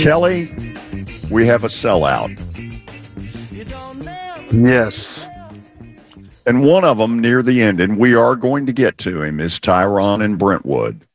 Kelly, we have a sellout. Yes. And one of them near the end, and we are going to get to him, is Tyron and Brentwood.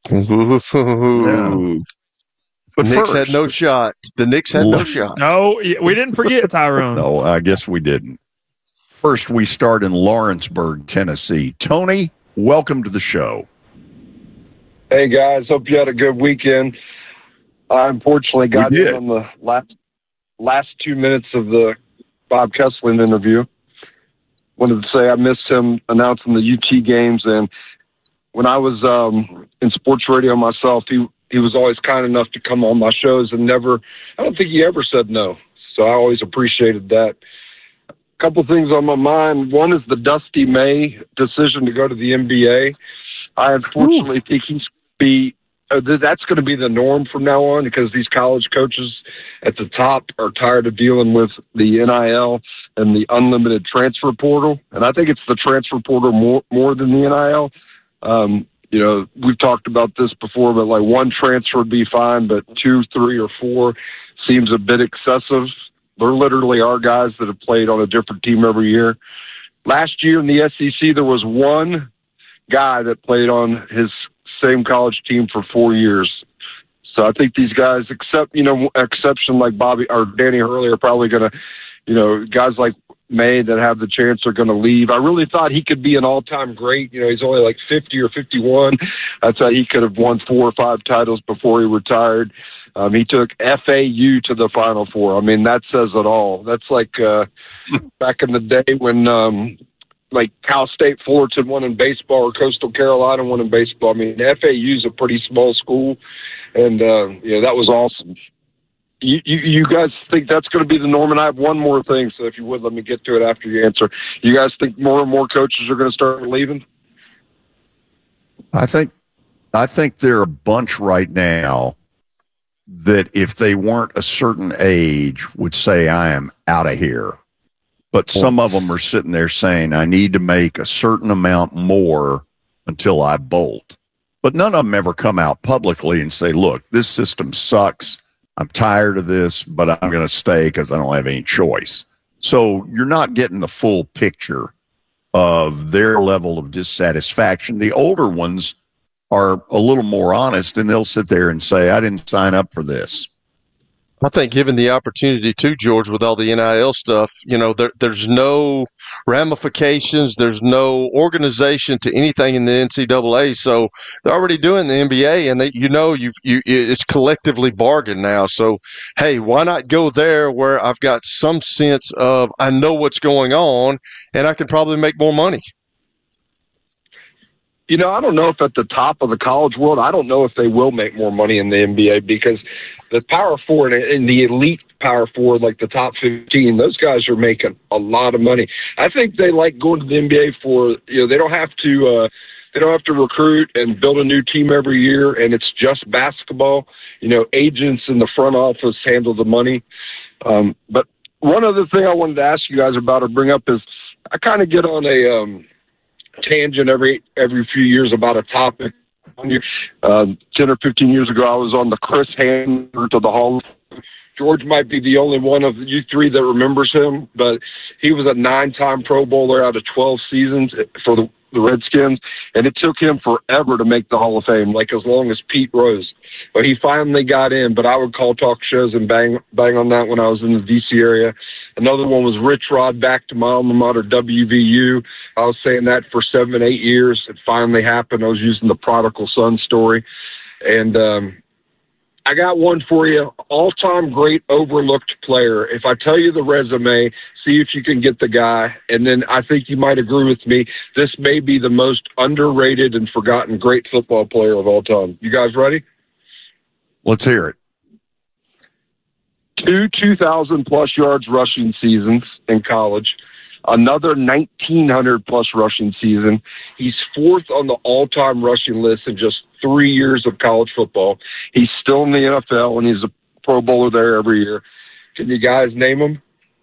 Ooh. But Knicks first, had no shot. The Knicks had no shot. No, we didn't forget Tyrone. No, I guess we didn't. First, we start in Lawrenceburg, Tennessee. Tony, welcome to the show. Hey, guys. Hope you had a good weekend. I unfortunately got in on the last 2 minutes of the Bob Kesselman interview. Wanted to say I missed him announcing the UT games, and when I was in sports radio myself, he was always kind enough to come on my shows and I don't think he ever said no. So I always appreciated that. A couple things on my mind. One is the Dusty May decision to go to the NBA. I unfortunately think that's going to be the norm from now on, because these college coaches at the top are tired of dealing with the NIL and the unlimited transfer portal. And I think it's the transfer portal more than the NIL. We've talked about this before, but like one transfer would be fine, but 2, 3, or 4 seems a bit excessive. There literally are guys that have played on a different team every year. Last year in the SEC, there was one guy that played on his same college team for 4 years. So I think these guys, exception like Bobby or Danny Hurley, are probably going to, guys like May that have the chance are going to leave. I really thought he could be an all-time great. He's only like 50 or 51. I thought he could have won 4 or 5 titles before he retired. He took FAU to the Final Four. I mean, that says it all. That's like back in the day when like Cal State Fullerton won in baseball or Coastal Carolina won in baseball. I mean, FAU is a pretty small school, and that was awesome. You guys think that's going to be the norm? And I have one more thing, so if you would let me get to it after you answer. You guys think more and more coaches are going to start leaving? I think there are a bunch right now that if they weren't a certain age would say, I am out of here. But some of them are sitting there saying, I need to make a certain amount more until I bolt. But none of them ever come out publicly and say, look, this system sucks. I'm tired of this, but I'm going to stay because I don't have any choice. So you're not getting the full picture of their level of dissatisfaction. The older ones are a little more honest, and they'll sit there and say, I didn't sign up for this. I think given the opportunity too, George, with all the NIL stuff, there's no ramifications. There's no organization to anything in the NCAA. So they're already doing the NBA, and it's collectively bargained now. So, hey, why not go there where I've got some sense of I know what's going on and I can probably make more money? I don't know if at the top of the college world, I don't know if they will make more money in the NBA, because the Power Four and the elite Power Four, like the top 15, those guys are making a lot of money. I think they like going to the NBA for, they don't have to recruit and build a new team every year, and it's just basketball. Agents in the front office handle the money. But one other thing I wanted to ask you guys about or bring up is I kind of get on a tangent every few years about a topic. 10 or 15 years ago, I was on the Chris Handler to the Hall. George might be the only one of you three that remembers him, but he was a 9-time Pro Bowler out of 12 seasons for the Redskins, and it took him forever to make the Hall of Fame, like as long as Pete Rose. But he finally got in, but I would call talk shows and bang on that when I was in the D.C. area. Another one was Rich Rod back to my alma mater, WVU. I was saying that for 7, 8 years. It finally happened. I was using the prodigal son story. And I got one for you. All-time great overlooked player. If I tell you the resume, see if you can get the guy. And then I think you might agree with me. This may be the most underrated and forgotten great football player of all time. You guys ready? Let's hear it. 2 2,000-plus yards rushing seasons in college, another 1,900-plus rushing season. He's 4th on the all-time rushing list in just 3 years of college football. He's still in the NFL, and he's a Pro Bowler there every year. Can you guys name him?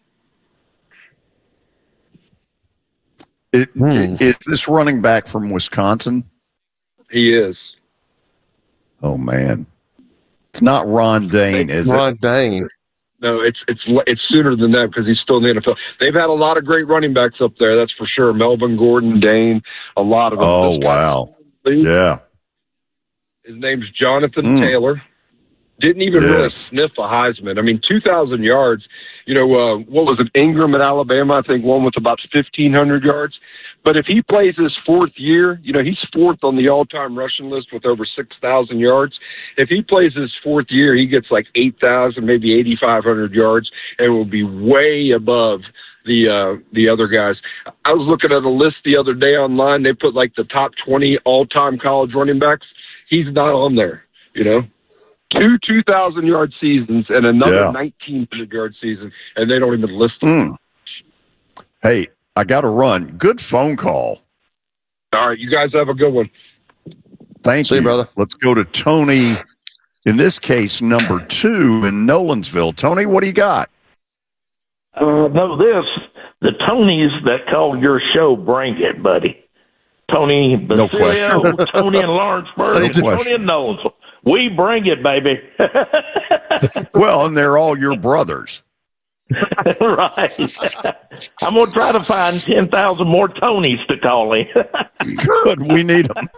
Is this running back from Wisconsin? He is. Oh, man. It's not Ron Dane, is Ron it? Dane. No, it's sooner than that because he's still in the NFL. They've had a lot of great running backs up there, that's for sure. Melvin Gordon, Dane, a lot of them. Oh, wow. Yeah. His name's Jonathan Taylor. Didn't even really sniff a Heisman. I mean, 2,000 yards. You know, what was it, Ingram at Alabama? I think one with about 1,500 yards. But if he plays his fourth year, you know, he's fourth on the all-time rushing list with over 6,000 yards. If he plays his fourth year, he gets like 8,000, maybe 8,500 yards, and will be way above the other guys. I was looking at a list the other day online. They put like the top 20 all-time college running backs. He's not on there, you know. 2,000-yard seasons and another 1,900-yard season, and they don't even list them. Hey, I got to run. Good phone call. All right, you guys have a good one. Thank you, brother. Let's go to Tony, in this case, number 2 in Nolensville. Tony, what do you got? Know this. The Tonys that call your show bring it, buddy. Tony Basilio, No Tony in Lawrenceburg, and Tony in Nolensville. We bring it, baby. Well, and they're all your brothers. Right. I'm going to try to find 10,000 more Tonys to call in. Good. We need them.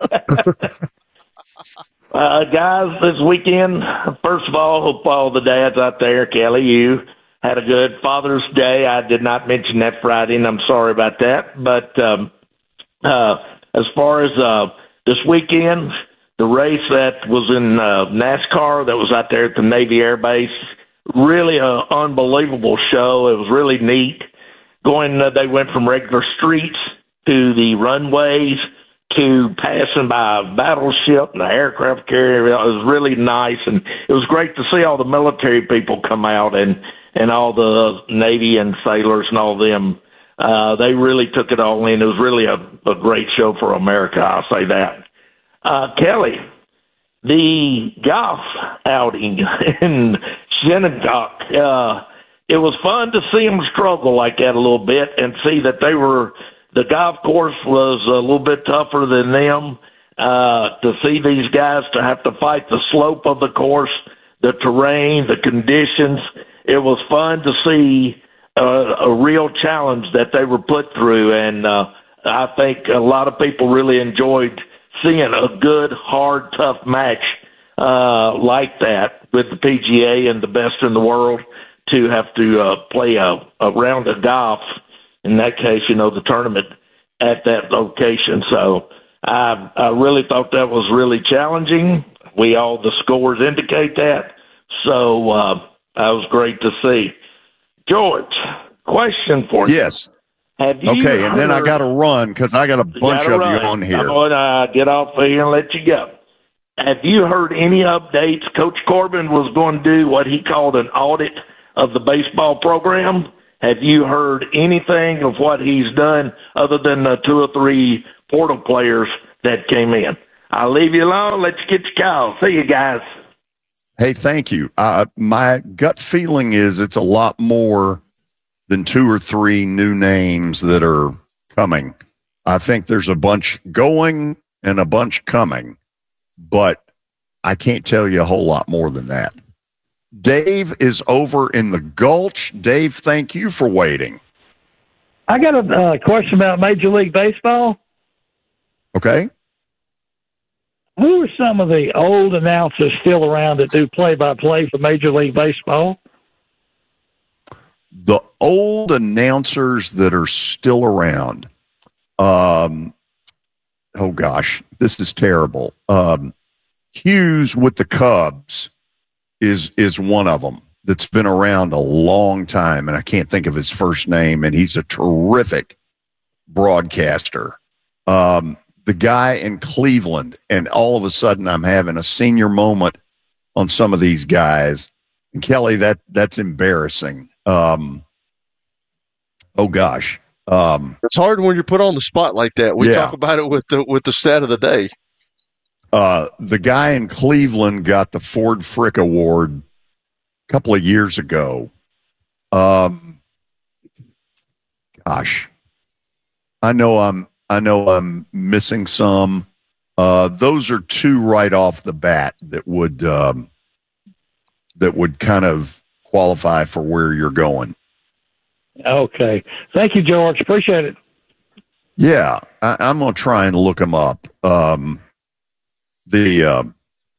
Guys, this weekend, first of all, hope all the dads out there, Kelly, you had a good Father's Day. I did not mention that Friday, and I'm sorry about that. But as far as this weekend, the race that was in NASCAR that was out there at the Navy Air Base, really an unbelievable show. It was really neat. They went from regular streets to the runways to passing by a battleship and an aircraft carrier. It was really nice, and it was great to see all the military people come out and all the Navy and sailors and all them. They really took it all in. It was really a great show for America, I'll say that. Kelly, the golf outing in Shinnecock, it was fun to see them struggle like that a little bit and see that the golf course was a little bit tougher than them. To see these guys to have to fight the slope of the course, the terrain, the conditions, it was fun to see a real challenge that they were put through. And I think a lot of people really enjoyed seeing a good, hard, tough match like that with the PGA and the best in the world to have to play a round of golf, in that case, you know, the tournament at that location. So I really thought that was really challenging. The scores indicate that. So that was great to see. George, question for you. Yes. Have you okay, and then I got to run because I got a bunch of you on here. I'm going to get off of here and let you go. Have you heard any updates? Coach Corbin was going to do what he called an audit of the baseball program. Have you heard anything of what he's done other than the 2 or 3 portal players that came in? I'll leave you alone. Let you get your call. See you guys. Hey, thank you. My gut feeling is it's a lot more than 2 or 3 new names that are coming. I think there's a bunch going and a bunch coming, but I can't tell you a whole lot more than that. Dave is over in the Gulch. Dave, thank you for waiting. I got a question about Major League Baseball. Okay. Who are some of the old announcers still around that do play-by-play for Major League Baseball? The old announcers that are still around. Oh, gosh, this is terrible. Hughes with the Cubs is one of them that's been around a long time, and I can't think of his first name, and he's a terrific broadcaster. The guy in Cleveland, and all of a sudden I'm having a senior moment on some of these guys. And Kelly, that's embarrassing. Oh gosh. It's hard when you're put on the spot like that. We talk about it with the stat of the day. The guy in Cleveland got the Ford Frick Award a couple of years ago. Gosh, I know I'm missing some. Those are 2 right off the bat that would that would kind of qualify for where you're going. Okay. Thank you, George. Appreciate it. Yeah, I'm going to try and look them up. The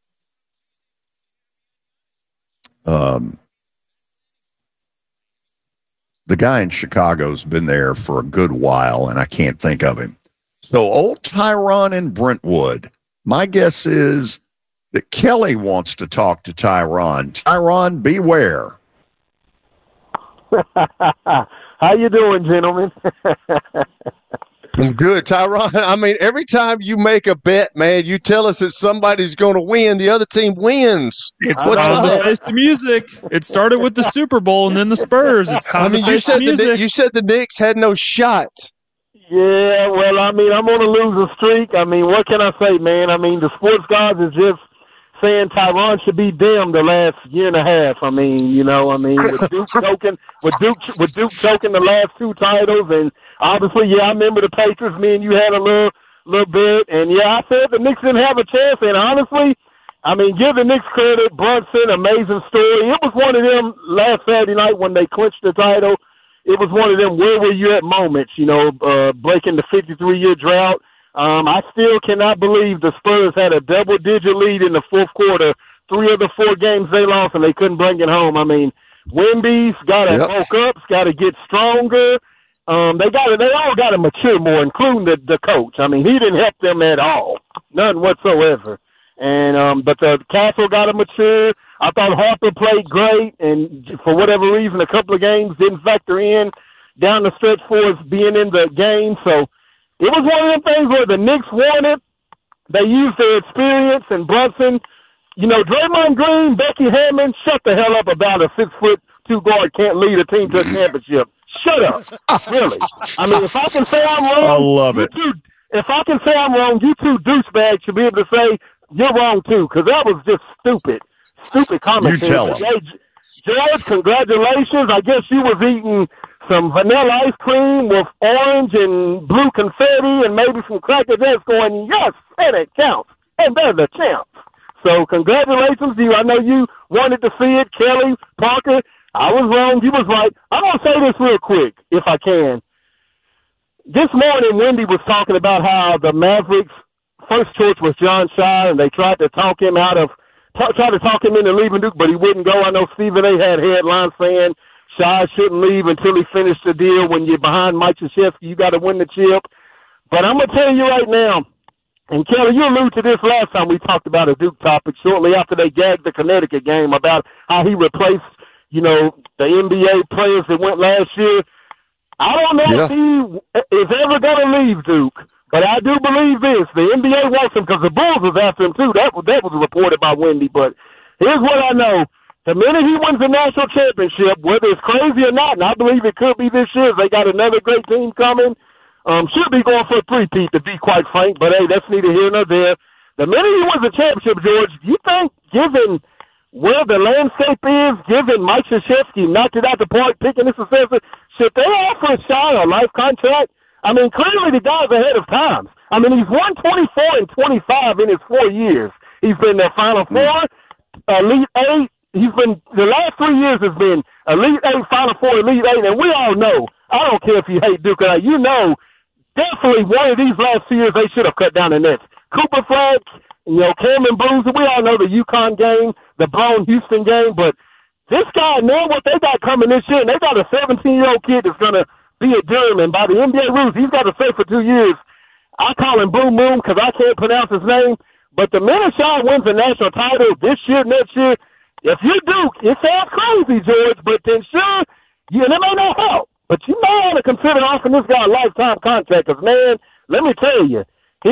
guy in Chicago's been there for a good while, and I can't think of him. So old Tyron in Brentwood. My guess is that Kelly wants to talk to Tyron. Tyron, beware. How you doing, gentlemen? I'm good, Tyron. I mean, every time you make a bet, man, you tell us that somebody's going to win. The other team wins. It's time to face the music. It started with the Super Bowl and then the Spurs. It's time to face the music. You said the Knicks had no shot. Yeah, well, I mean, I'm on a losing streak. I mean, what can I say, man? I mean, the sports gods is just saying Tyron should be damned the last year and a half. I mean, with Duke choking the last two titles, and obviously, yeah, I remember the Patriots. Me and you had a little bit, and yeah, I said the Knicks didn't have a chance. And honestly, I mean, give the Knicks credit. Brunson, amazing story. It was one of them last Saturday night when they clinched the title. It was one of them where were you at moments, breaking the 53-year drought. I still cannot believe the Spurs had a double-digit lead in the fourth quarter. 3 of the 4 games they lost, and they couldn't bring it home. I mean, Wemby's got to bulk up, got to get stronger. They all got to mature more, including the coach. I mean, he didn't help them at all, none whatsoever. And but the Castle got to mature. I thought Harper played great, and for whatever reason, a couple of games didn't factor in down the stretch for us being in the game. So it was one of them things where the Knicks won it. They used their experience, and Brunson, Draymond Green, Becky Hammond, shut the hell up about a 6'2" guard can't lead a team to a championship. Shut up. Really. I mean, if I can say I'm wrong, I love it. If I can say I'm wrong, you two douchebags should be able to say you're wrong too, because that was just stupid. Stupid comment. You tell him. George, congratulations. I guess you was eating some vanilla ice cream with orange and blue confetti and maybe some Cracker Jacks going, yes, and it counts. And they're the champs. So congratulations to you. I know you wanted to see it. Kelly, Parker, I was wrong. You was right. I'm going to say this real quick, if I can. This morning, Wendy was talking about how the Mavericks' first choice was John Shire, and they tried to talk him into leaving Duke, but he wouldn't go. I know Stephen A. had headlines saying Shire shouldn't leave until he finished the deal. When you're behind Mike Krzyzewski, you got to win the chip. But I'm going to tell you right now, and Kelly, you alluded to this last time we talked about a Duke topic shortly after they gagged the Connecticut game about how he replaced, the NBA players that went last year. I don't know if he is ever going to leave Duke, but I do believe this. The NBA wants him because the Bulls was after him, too. That was reported by Wendy. But here's what I know. The minute he wins the national championship, whether it's crazy or not, and I believe it could be this year, they got another great team coming, should be going for a three-peat, to be quite frank. But, hey, that's neither here nor there. The minute he wins the championship, George, do you think, given where the landscape is, given Mike Krzyzewski knocked it out the park, picking his successor, should they offer Shire a life contract? I mean, clearly the guy's ahead of times. I mean, he's won 24 and 25 in his 4 years. He's been the Final Four, Elite Eight. He's been, the last 3 years has been Elite Eight, Final Four, Elite Eight, and we all know, I don't care if you hate Duke or not, definitely one of these last 2 years they should have cut down the nets. Cooper Flag, Cameron Boozer, we all know the UConn game, the Brown Houston game, but this guy, now what they got coming this year, and they got a 17-year-old kid that's going to be a German. By the NBA rules, he's got to stay for 2 years. I call him Boom Boom because I can't pronounce his name. But the minute Shire wins the national title this year, next year, if you Duke, it sounds crazy, George, but then sure, and it may not help. But you may want to consider offering this guy a lifetime contract because, man, let me tell you,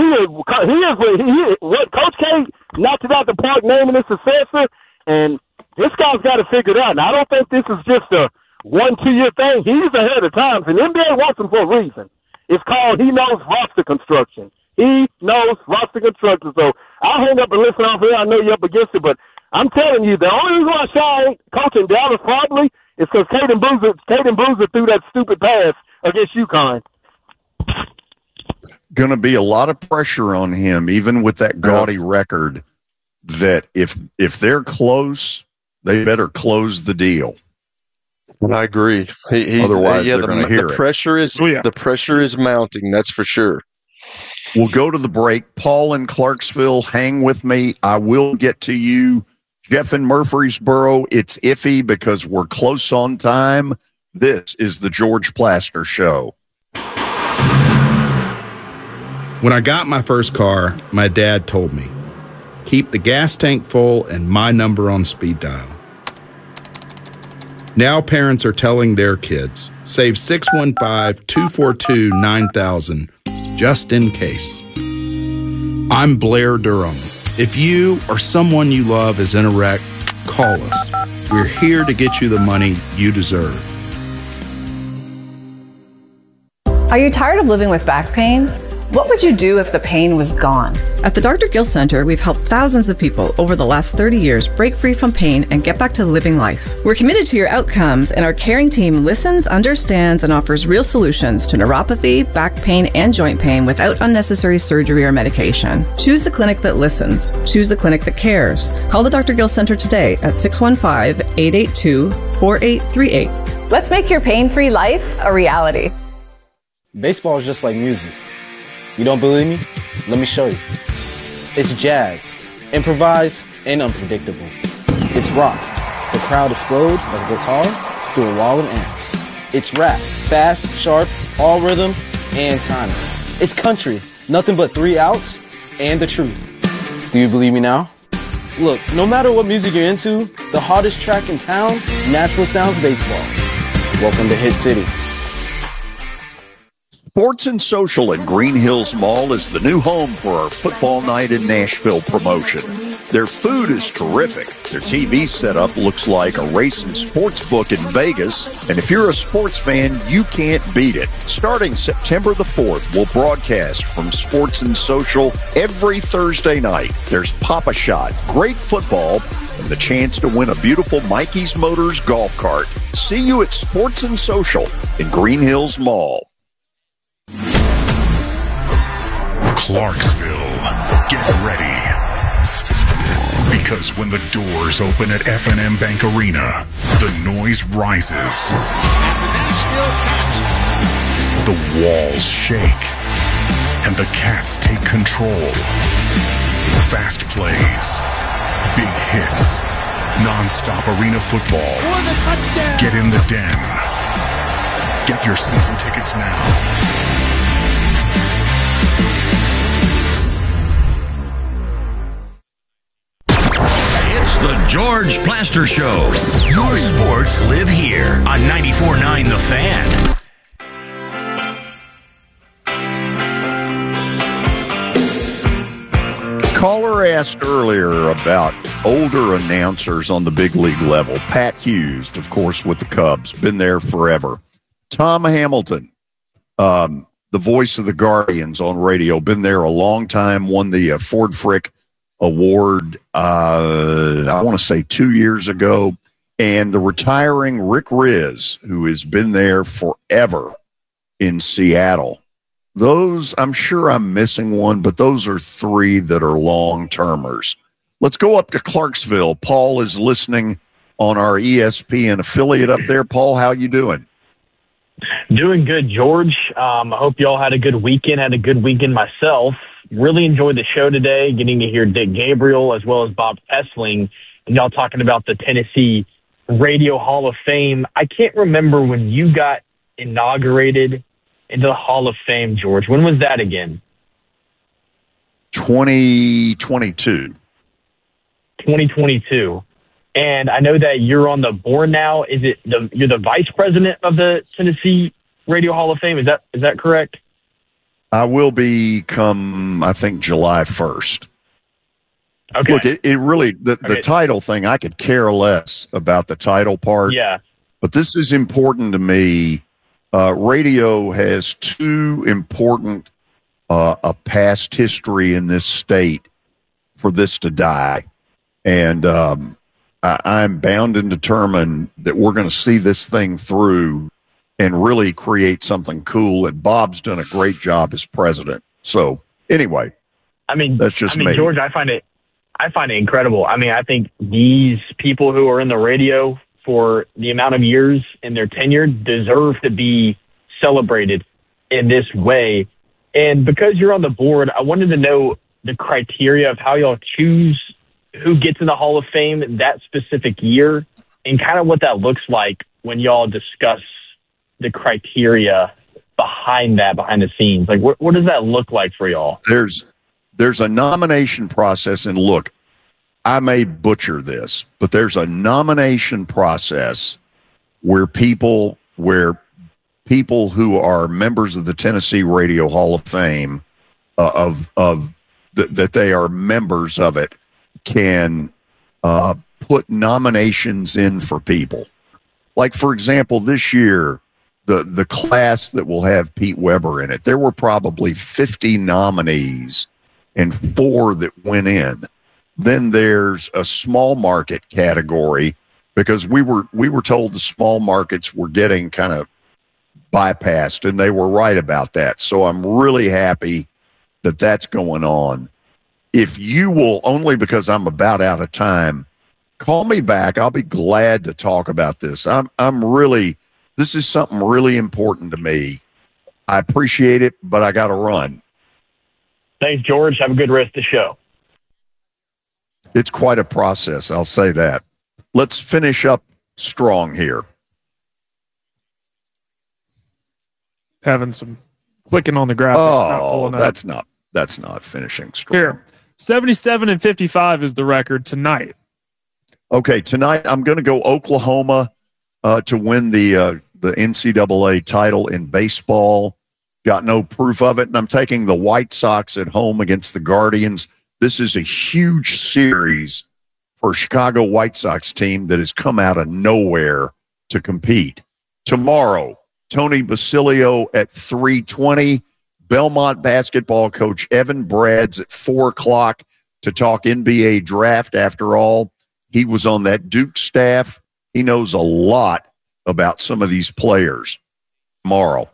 what Coach K knocked it out the park naming his successor, and this guy's got to figure it out. And I don't think this is just a 1-2 year thing. He's ahead of times, and NBA wants him for a reason. It's called he knows roster construction. He knows roster construction. So I'll hang up and listen off here. I know you're up against it, but I'm telling you, the only reason why Shire ain't coaching Dallas probably is because Caden Boozer threw that stupid pass against UConn. Going to be a lot of pressure on him, even with that gaudy record, that if they're close, They better close the deal. I agree. Otherwise, they're going to hear it. The pressure is mounting. That's for sure. We'll go to the break. Paul in Clarksville, hang with me. I will get to you. Jeff in Murfreesboro, it's iffy because we're close on time. This is the George Plaster Show. When I got my first car, my dad told me, keep the gas tank full and my number on speed dial. Now parents are telling their kids, save 615-242-9000 just in case. I'm Blair Durham. If you or someone you love is in a wreck, call us. We're here to get you the money you deserve. Are you tired of living with back pain? What would you do if the pain was gone? At the Dr. Gill Center, we've helped thousands of people over the last 30 years break free from pain and get back to living life. We're committed to your outcomes, and our caring team listens, understands, and offers real solutions to neuropathy, back pain, and joint pain without unnecessary surgery or medication. Choose the clinic that listens. Choose the clinic that cares. Call the Dr. Gill Center today at 615-882-4838. Let's make your pain-free life a reality. Baseball is just like music. You don't believe me? Let me show you. It's jazz, improvised and unpredictable. It's rock. The crowd explodes like a guitar through a wall of amps. It's rap, fast, sharp, all rhythm and timing. It's country, nothing but 3 outs and the truth. Do you believe me now? Look, no matter what music you're into, the hottest track in town, Nashville Sounds Baseball. Welcome to Hit City. Sports and Social at Green Hills Mall is the new home for our Football Night in Nashville promotion. Their food is terrific. Their TV setup looks like a race and sports book in Vegas. And if you're a sports fan, you can't beat it. Starting September the 4th, we'll broadcast from Sports and Social every Thursday night. There's Pop-A-Shot, great football, and the chance to win a beautiful Mikey's Motors golf cart. See you at Sports and Social in Green Hills Mall. Clarksville, get ready. Because when the doors open at F&M Bank Arena, the noise rises. The walls shake. And the Cats take control. Fast plays. Big hits. Non-stop arena football. Get in the den. Get your season tickets now. The George Plaster Show. Your sports live here on 94.9 The Fan. Caller asked earlier about older announcers on the big league level. Pat Hughes, of course, with the Cubs, been there forever. Tom Hamilton, the voice of the Guardians on radio, been there a long time, won the Ford Frick Award, I want to say 2 years ago, and the retiring Rick Riz, who has been there forever in Seattle. Those, I'm sure I'm missing one, but those are three that are long-termers. Let's go up to Clarksville. Paul is listening on our ESPN affiliate up there. Paul, how you doing? Doing good, George. I hope you all had a good weekend. Had a good weekend myself. Really enjoyed the show today, getting to hear Dick Gabriel as well as Bob Essling, and y'all talking about the Tennessee Radio Hall of Fame. I can't remember when you got inaugurated into the Hall of Fame, George. When was that again? 2022. 2022. And I know that you're on the board now. Is it you're the vice president of the Tennessee Radio Hall of Fame? Is that correct? I will be come, I think, July 1st. Okay. Look, it really, the title thing, I could care less about the title part. Yeah. But this is important to me. Radio has too important a past history in this state for this to die. And I'm bound and determined that we're going to see this thing through and really create something cool. And Bob's done a great job as president. So anyway, I mean, that's just me. George, I find it I find it incredible. I mean, I think these people who are in the radio for the amount of years in their tenure deserve to be celebrated in this way. And because you're on the board, I wanted to know the criteria of how y'all choose who gets in the Hall of Fame that specific year and kind of what that looks like when y'all discuss the criteria behind the scenes. Like, what does that look like for y'all? There's a nomination process, and look, I may butcher this, but there's a nomination process where people who are members of the Tennessee Radio Hall of Fame that they are members of it can put nominations in for people. Like, for example, this year, the class that will have Pete Weber in it, there were probably 50 nominees and 4 that went in. Then there's a small market category because we were told the small markets were getting kind of bypassed, and they were right about that. So I'm really happy that that's going on. If you will, only because I'm about out of time, call me back. I'll be glad to talk about this. This is something really important to me. I appreciate it, but I got to run. Thanks, George. Have a good rest of the show. It's quite a process, I'll say that. Let's finish up strong here. Having some clicking on the graphics. Oh, that's not finishing strong. Here, 77-55 is the record tonight. Okay, tonight I'm going to go Oklahoma to win the NCAA title in baseball. Got no proof of it, and I'm taking the White Sox at home against the Guardians. This is a huge series for a Chicago White Sox team that has come out of nowhere to compete. Tomorrow, Tony Basilio at 3:20. Belmont basketball coach Evan Brads at 4 o'clock to talk NBA draft. After all, he was on that Duke staff. He knows a lot about some of these players. Tomorrow.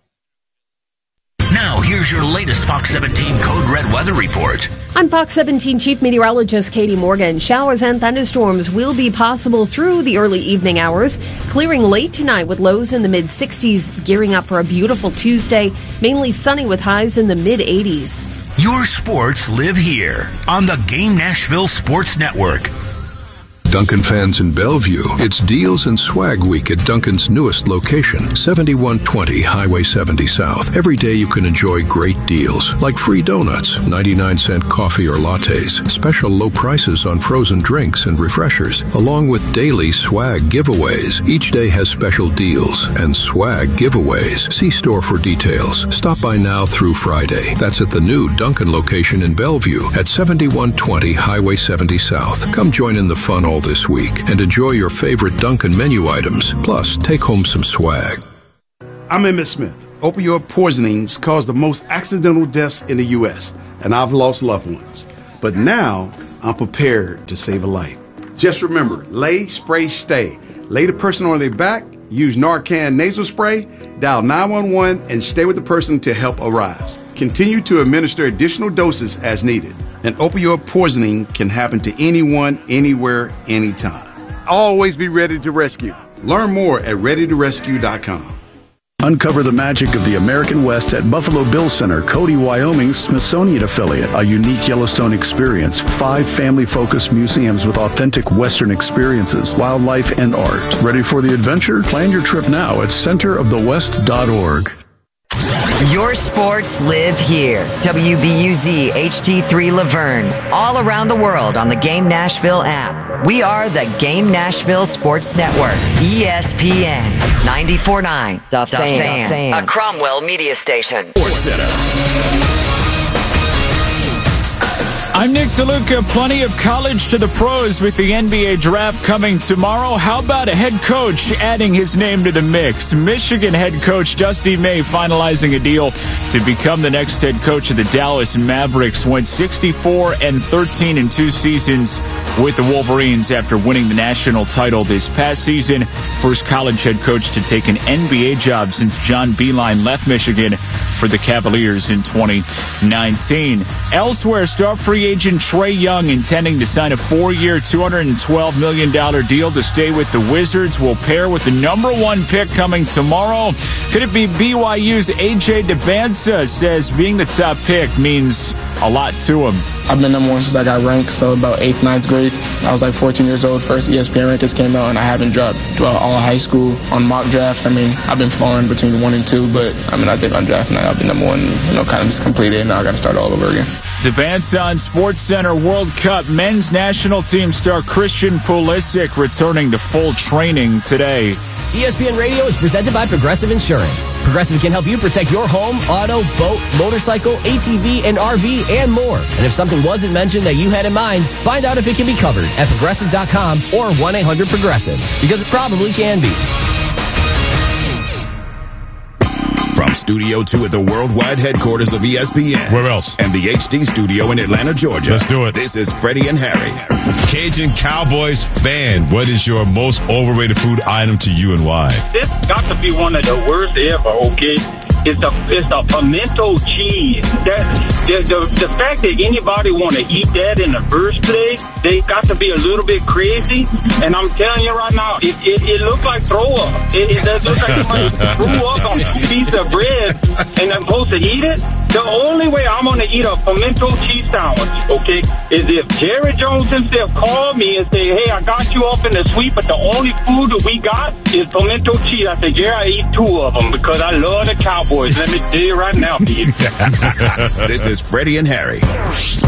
Now, here's your latest Fox 17 Code Red weather report. I'm Fox 17 Chief Meteorologist Katie Morgan. Showers and thunderstorms will be possible through the early evening hours, clearing late tonight with lows in the mid-60s, gearing up for a beautiful Tuesday, mainly sunny with highs in the mid-80s. Your sports live here on the Game Nashville Sports Network. Duncan fans in Bellevue, it's Deals and Swag Week at Duncan's newest location, 7120 Highway 70 South. Every day you can enjoy great deals, like free donuts, 99-cent coffee or lattes, special low prices on frozen drinks and refreshers, along with daily swag giveaways. Each day has special deals and swag giveaways. See store for details. Stop by now through Friday. That's at the new Duncan location in Bellevue at 7120 Highway 70 South. Come join in the fun all this week and enjoy your favorite Duncan menu items. Plus, take home some swag. I'm Emmett Smith. Opioid poisonings cause the most accidental deaths in the U.S., and I've lost loved ones. But now, I'm prepared to save a life. Just remember, lay, spray, stay. Lay the person on their back, use Narcan nasal spray, dial 911, and stay with the person till help arrives. Continue to administer additional doses as needed. And opioid poisoning can happen to anyone, anywhere, anytime. Always be ready to rescue. Learn more at readytorescue.com. Uncover the magic of the American West at Buffalo Bill Center, Cody, Wyoming's Smithsonian affiliate. A unique Yellowstone experience. 5 family-focused museums with authentic Western experiences, wildlife, and art. Ready for the adventure? Plan your trip now at centerofthewest.org. Your sports live here. WBUZ HD3 Laverne. All around the world on the Game Nashville app. We are the Game Nashville Sports Network. ESPN 94.9. The Fan. A Cromwell media station. Sports Center. I'm Nick DeLuca. Plenty of college to the pros with the NBA draft coming tomorrow. How about a head coach adding his name to the mix? Michigan head coach Dusty May finalizing a deal to become the next head coach of the Dallas Mavericks. Went 64-13 in 2 seasons with the Wolverines after winning the national title this past season. First college head coach to take an NBA job since John Beilein left Michigan for the Cavaliers in 2019. Elsewhere, star free free agent Trae Young intending to sign a 4-year, $212 million deal to stay with the Wizards will pair with the number 1 pick coming tomorrow. Could it be BYU's A.J. Dybantsa says being the top pick means a lot to him. I've been number 1 since I got ranked, so about 8th, 9th grade. I was like 14 years old. First ESPN rankings came out, and I haven't dropped all high school on mock drafts. I mean, I've been falling between 1 and 2, but I mean, I think on draft night I'll be number 1, kind of just complete it, and now I got to start all over again. Dybantsa on SportsCenter. World Cup men's national team star Christian Pulisic returning to full training today. ESPN Radio is presented by Progressive Insurance. Progressive can help you protect your home, auto, boat, motorcycle, ATV, and RV, and more. And if something wasn't mentioned that you had in mind, find out if it can be covered at Progressive.com or 1-800-PROGRESSIVE, because it probably can be. From Studio 2 at the worldwide headquarters of ESPN. Where else? And the HD studio in Atlanta, Georgia. Let's do it. This is Freddie and Harry. Cajun Cowboys fan, what is your most overrated food item to you and why? This got to be one of the worst ever, okay? It's the pimento cheese. The fact that anybody want to eat that in the first place, they got to be a little bit crazy. And I'm telling you right now, it looks like throw up. It does look like somebody threw up on a piece of bread and I'm supposed to eat it. The only way I'm going to eat a pimento cheese sandwich, okay, is if Jerry Jones himself called me and say, hey, I got you off in the suite, but the only food that we got is pimento cheese. I said, Jerry, I eat 2 of them because I love the Cowboys. Let me tell you right now, Pete. This is Freddie and Harry.